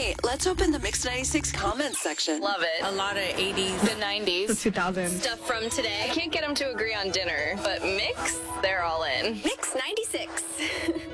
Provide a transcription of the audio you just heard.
Hey, let's open the Mix 96 comments section. Love it. A lot of 80s. The 90s. The 2000s. Stuff from today. I can't get them to agree on dinner, but Mix, they're all in. Mix 96.